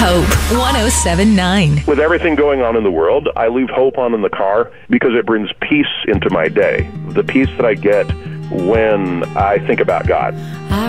Hope 107.9. With everything going on in the world, I leave Hope on in the car because it brings peace into my day. The peace that I get when I think about God. I